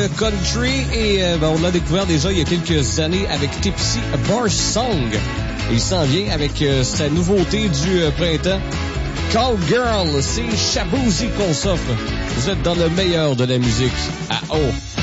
country et on l'a découvert déjà il y a quelques années avec Tipsy Bar Song. Il s'en vient avec sa nouveauté du printemps. Call Girl, c'est Shaboozey qu'on s'offre. Vous êtes dans le meilleur de la musique à O.